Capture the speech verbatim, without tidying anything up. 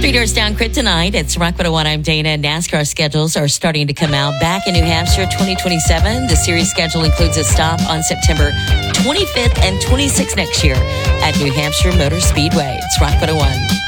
Three doors down kryptonite. It's Rock one oh one. I'm Dana. NASCAR schedules are starting to come out. Back in New Hampshire, twenty twenty-seven. The series schedule includes a stop on September twenty-fifth and twenty-sixth next year at New Hampshire Motor Speedway. It's Rock one oh one.